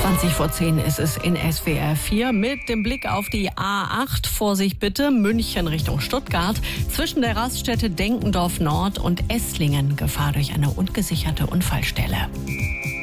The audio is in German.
20:10 ist es in SWR 4 mit dem Blick auf die A8. Vorsicht bitte, München Richtung Stuttgart. Zwischen der Raststätte Denkendorf Nord und Esslingen Gefahr durch eine ungesicherte Unfallstelle.